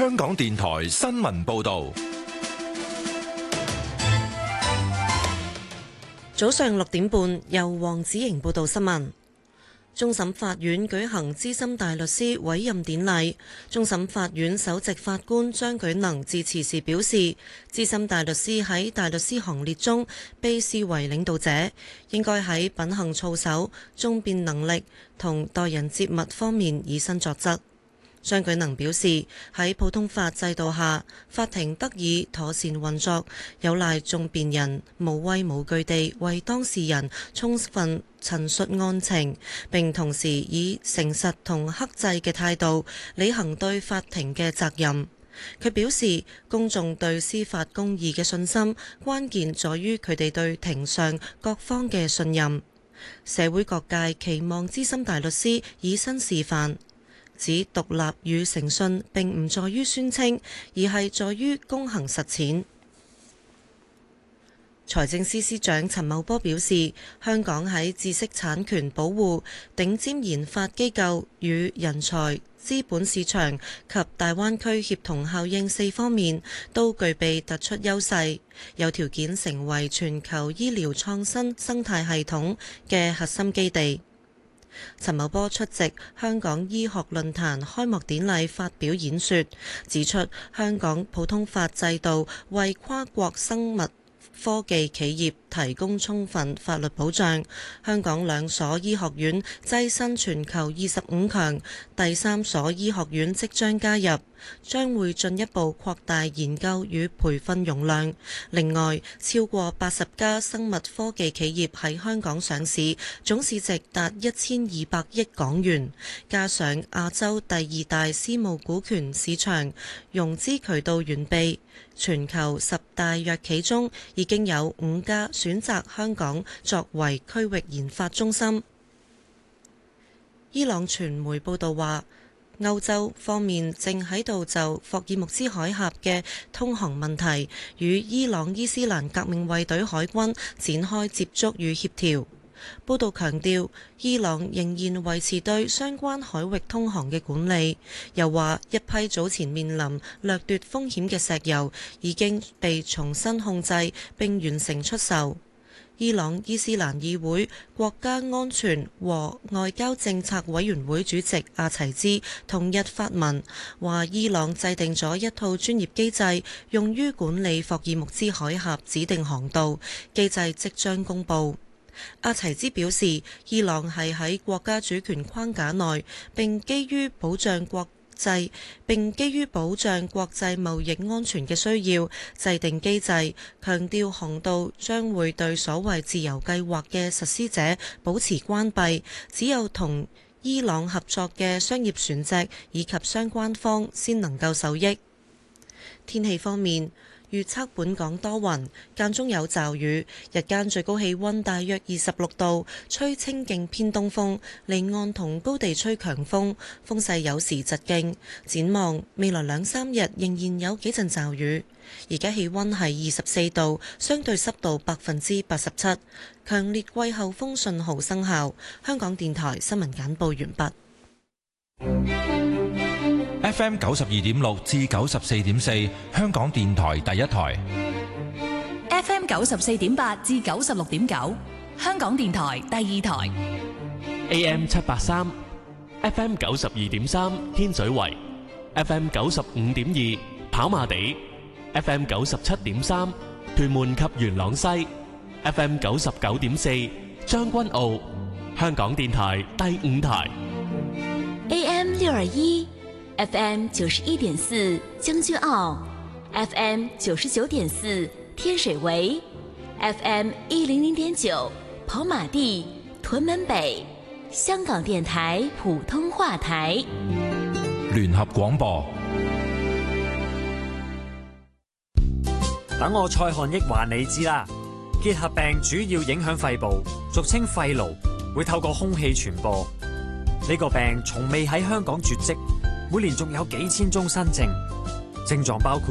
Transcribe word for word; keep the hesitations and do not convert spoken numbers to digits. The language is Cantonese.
香港電台新聞報道。 早上六點半，由黃子瑩報道新聞。終審法院舉行資深大律師委任典禮，終審法院首席法官張舉能致辭時表示，資深大律師喺大律師行列中被視為領導者，應該喺品行操守、終辯能力同待人接物方面以身作則。張舉能表示，喺普通法制度下，法庭得以妥善運作，有賴訟辯人無畏無懼地為當事人充分陳述案情，並同時以誠實同克制嘅態度履行對法庭嘅責任。佢表示，公眾對司法公義嘅信心，關鍵在於佢哋對庭上各方嘅信任。社會各界期望資深大律師以身示範，指獨立與誠信並唔在於宣稱，而係在於躬行實踐。財政司司長陳茂波表示，香港喺知識產權保護、頂尖研發機構與人才、資本市場及大灣區協同效應四方面都具備突出優勢，有條件成為全球醫療創新生態系統嘅核心基地。陳茂波出席香港醫學論壇開幕典禮發表演說，指出香港普通法制度為跨國生物科技企業提供充分法律保障。香港兩所醫學院躋身全球二十五強，第三所醫學院即將加入，將會進一步擴大研究與培訓容量。另外，超過八十家生物科技企業喺香港上市，總市值達一千二百億港元，加上亞洲第二大私募股權市場，融資渠道完備。全球十大藥企中已經有五家選擇香港作為區域研發中心。伊朗傳媒報道話，歐洲方面正喺度就霍爾木茲海峽嘅通航問題與伊朗伊斯蘭革命衛隊海軍展開接觸與協調。報道強調，伊朗仍然維持對相關海域通航嘅管理，又話一批早前面臨掠奪風險嘅石油已經被重新控制並完成出售。伊朗伊斯蘭議會國家安全和外交政策委員會主席阿齊茲同日發文，話伊朗制定咗一套專業機制，用於管理霍爾木茲海峽指定航道，機制即將公佈。阿齊茲表示，伊朗係喺國家主權框架內，並基於保障國際並基於保障國際貿易安全嘅需要，制定機制，強調航道將會對所謂自由計劃嘅實施者保持關閉，只有同伊朗合作嘅商業船隻以及相關方先能夠受益。天氣方面，預測本港多雲，間中有驟雨，日間最高氣溫大約二十六度，吹清勁偏東風，離岸同高地吹強風，風勢有時疾勁。展望未來兩三日仍然有幾陣驟雨。而家氣溫係二十四度，相對濕度百分之八十七，強烈季候風信號生效。香港電台新聞簡報完畢。 F M 九十二點六至九十四點四，香港電台第一台。 F M 九十四點八至九十六點九，香港電台第二台。 A M 七八三，F M 九十二點三，天水圍；F M 九十五點二，跑馬地；F M 九十七點三，屯門及元朗西；F M 九十九點四，將軍澳。香港電台第五台。 A M 六二一。F M 九十一點四將軍澳 ，F M 九十九點四天水圍 ，F M 一零零點九跑馬地屯門北，香港電台普通話台。 聯合廣播。 等我蔡漢益話你知啦，結核病主要影響肺部，俗稱肺癆，會透過空氣傳播。呢個病從未喺香港絕跡。每年仲有幾千宗新症，症狀包括